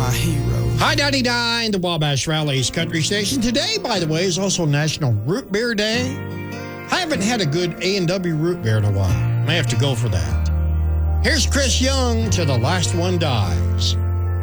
my hero. Hi, 99, the Wabash Rallies Country Station. Today, by the way, is also National Root Beer Day. I haven't had a good A&W root beer in a while. May have to go for that. Here's Chris Young, Till the Last One Dies.